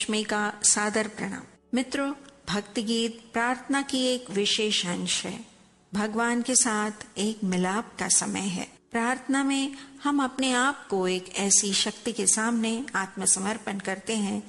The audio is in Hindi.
रश्मि का सादर प्रणाम। मित्रों, भक्ति गीत प्रार्थना की एक विशेष अंश है। भगवान के साथ एक मिलाप का समय है। प्रार्थना में हम अपने आप को एक ऐसी शक्ति के सामने आत्मसमर्पण करते हैं